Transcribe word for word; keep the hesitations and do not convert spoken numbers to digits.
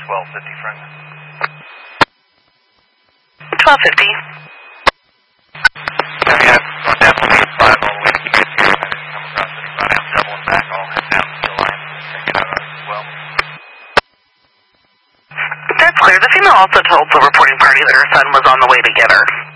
twelve fifty, friend. twelve fifty. Yeah, yeah, going down one eighty-five all the way to get here. I didn't come across anybody. I'm doubling back. I'll head down to the line and check it out as well. That's clear. The female also told the reporting party that her son was on the way to get her.